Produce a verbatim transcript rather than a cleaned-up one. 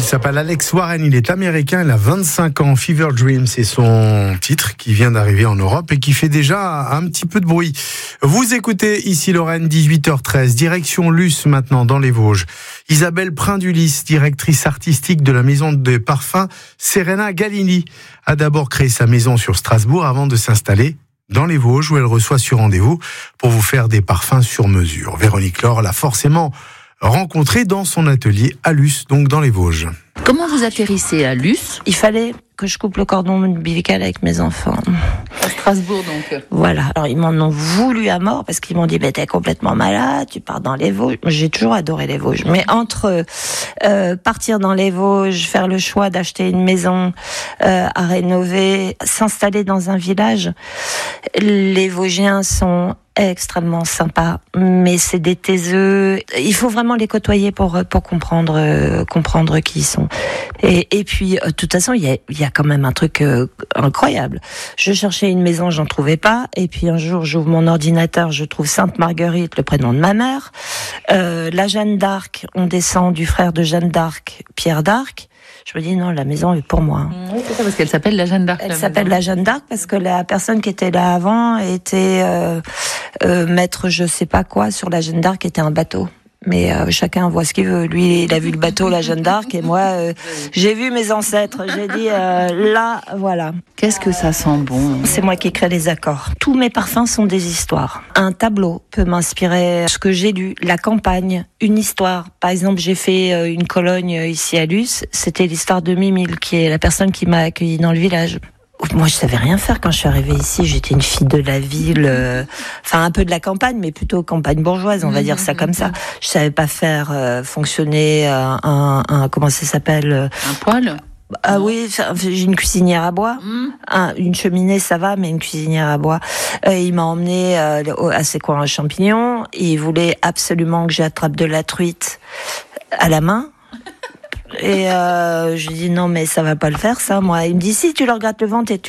s'appelle Alex Warren, il est américain, il a vingt-cinq ans. Fever Dream, c'est son titre qui vient d'arriver en Europe et qui fait déjà un petit peu de bruit. Vous écoutez ici Lorraine, dix-huit heures treize, direction Luce maintenant dans les Vosges. Isabelle Prindulis, directrice artistique de la maison de parfums Serena Galini, a d'abord créé sa maison sur Strasbourg avant de s'installer dans les Vosges où elle reçoit sur rendez-vous pour vous faire des parfums sur mesure. Véronique Laure l'a forcément rencontrée dans son atelier à Luce, donc dans les Vosges. Comment vous atterrissez à Luce ? Il fallait que je coupe le cordon ombilical avec mes enfants. À Strasbourg donc. Voilà. Alors ils m'en ont voulu à mort parce qu'ils m'ont dit bah, t'es complètement malade, tu pars dans les Vosges. J'ai toujours adoré les Vosges. Mais entre euh, partir dans les Vosges, faire le choix d'acheter une maison euh, à rénover, s'installer dans un village, les Vosgiens sont extrêmement sympas, mais c'est des taiseux. Il faut vraiment les côtoyer pour pour comprendre euh, comprendre qui ils sont. Et et puis euh, de toute façon, il y a il y a quand même un truc euh, incroyable. Je cherchais une maison, j'en trouvais pas, et puis un jour, j'ouvre mon ordinateur, je trouve Sainte Marguerite, le prénom de ma mère. Euh, la Jeanne d'Arc, on descend du frère de Jeanne d'Arc, Pierre d'Arc. Je me dis non, la maison est pour moi. Oui, c'est ça, parce qu'elle s'appelle la Jeanne d'Arc. Elle s'appelle la Jeanne d'Arc parce que la personne qui était là avant était euh, euh, maître je sais pas quoi sur la Jeanne d'Arc, était un bateau. Mais euh, chacun voit ce qu'il veut. Lui, il a vu le bateau, la Jeanne d'Arc, et moi, euh, j'ai vu mes ancêtres. J'ai dit, euh, là, voilà. Qu'est-ce que ça sent bon ? C'est moi qui crée les accords. Tous mes parfums sont des histoires. Un tableau peut m'inspirer ce que j'ai lu, la campagne, une histoire. Par exemple, j'ai fait une Cologne ici à Luce. C'était l'histoire de Mimile, qui est la personne qui m'a accueillie dans le village. Moi, je savais rien faire quand je suis arrivée ici. J'étais une fille de la ville, euh, enfin un peu de la campagne, mais plutôt campagne bourgeoise, on va dire ça comme ça. Je savais pas faire euh, fonctionner un, un, un comment ça s'appelle un poêle. Ah oui, j'ai une cuisinière à bois, mmh. un, une cheminée ça va, mais une cuisinière à bois. Euh, il m'a emmené euh, à ses coins à champignons. Il voulait absolument que j'attrape de la truite à la main. Et euh, je lui dis non mais ça va pas le faire ça moi. Il me dit si tu leur grattes le ventre et tu